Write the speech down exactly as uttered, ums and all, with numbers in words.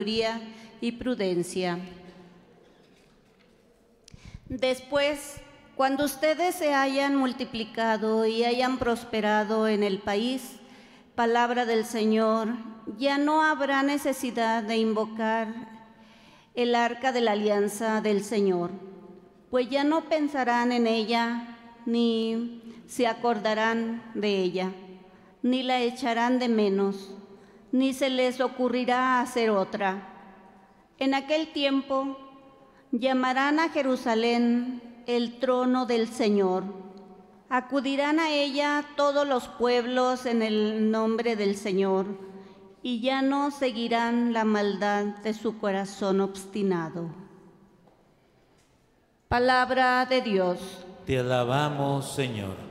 y prudencia. Después, cuando ustedes se hayan multiplicado y hayan prosperado en el país, palabra del Señor, ya no habrá necesidad de invocar el arca de la alianza del Señor, pues ya no pensarán en ella, ni se acordarán de ella, ni la echarán de menos, ni se les ocurrirá hacer otra. En aquel tiempo llamarán a Jerusalén el trono del Señor. Acudirán a ella todos los pueblos en el nombre del Señor, y ya no seguirán la maldad de su corazón obstinado. Palabra de Dios. Te alabamos, Señor.